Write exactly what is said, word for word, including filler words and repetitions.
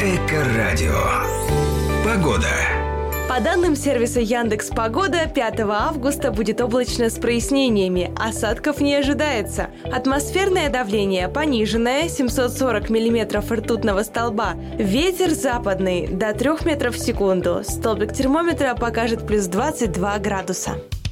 Эко-радио. Погода. По данным сервиса Яндекс.Погода, пятого августа будет облачно с прояснениями, осадков не ожидается. Атмосферное давление пониженное, семьсот сорок миллиметров ртутного столба. Ветер западный до трёх метров в секунду. Столбик термометра покажет плюс двадцать два градуса.